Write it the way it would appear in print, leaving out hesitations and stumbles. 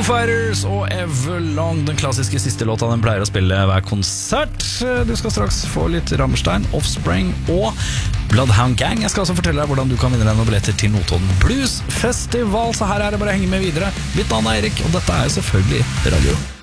Fighters og Everlong, den klassiske siste låta den pleier å spille hver konsert. Du skal straks få litt Rammstein, Offspring og Bloodhound Gang. Jeg skal også fortelle deg hvordan du kan vinne deg noen billetter til Notodden Blues Festival, så her er det bare å henge med videre. Mitt navn er Erik, og dette er selvfølgelig Radio